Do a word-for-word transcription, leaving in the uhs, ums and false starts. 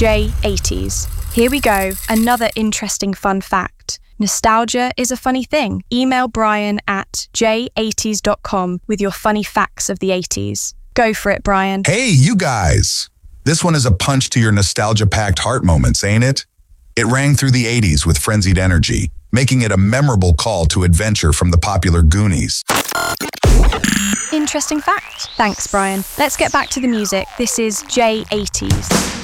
J eighties. Here we go, another interesting fun fact. Nostalgia is a funny thing. Email Brian at j eighties dot com with your funny facts of the eighties. Go for it, Brian. Hey, you guys! This one is a punch to your nostalgia-packed heart moments, ain't it? It rang through the eighties with frenzied energy, making it a memorable call to adventure from the popular Goonies. Interesting fact. Thanks, Brian. Let's get back to the music. This is J eighties.